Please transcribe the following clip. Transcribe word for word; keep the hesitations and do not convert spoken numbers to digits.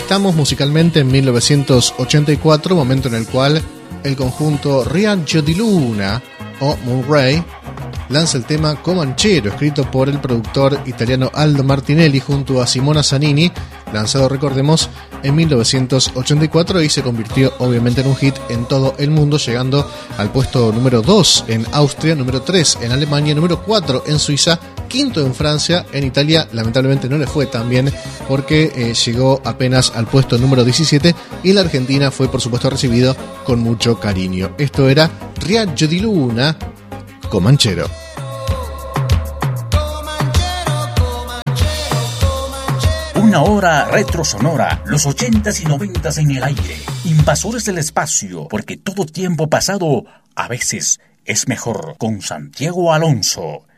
Estamos musicalmente en mil novecientos ochenta y cuatro, momento en el cual el conjunto Raggio di Luna o Moonray lanza el tema Comanchero, escrito por el productor italiano Aldo Martinelli junto a Simona Zanini, lanzado, recordemos, en mil novecientos ochenta y cuatro, y se convirtió obviamente en un hit en todo el mundo, llegando al puesto número dos en Austria, número tres en Alemania, número cuatro en Suiza, quinto en Francia. En Italia lamentablemente no le fue tan bien porque eh, llegó apenas al puesto número diecisiete, y en la Argentina fue por supuesto recibido con mucho cariño. Esto era Raggio di Luna, Comanchero. Una hora retro sonora, los ochentas y noventas en el aire, invasores del espacio, porque todo tiempo pasado a veces es mejor, con Santiago Alonso.